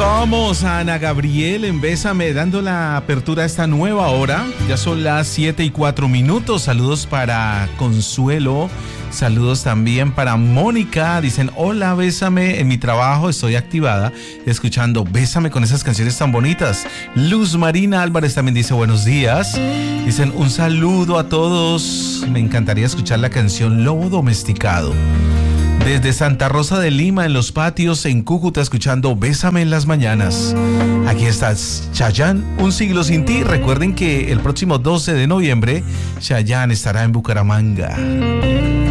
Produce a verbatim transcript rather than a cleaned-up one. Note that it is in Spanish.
Somos Ana Gabriel en Bésame, dando la apertura a esta nueva hora. Ya son las siete y cuatro minutos. Saludos para Consuelo. Saludos también para Mónica. Dicen, hola, Bésame. En mi trabajo estoy activada escuchando Bésame con esas canciones tan bonitas. Luz Marina Álvarez también dice, buenos días. Dicen, un saludo a todos. Me encantaría escuchar la canción Lobo Domesticado. Desde Santa Rosa de Lima, en los patios, en Cúcuta, escuchando Bésame en las mañanas. Aquí estás, Chayanne, Un siglo sin ti. Recuerden que el próximo doce de noviembre, Chayanne estará en Bucaramanga.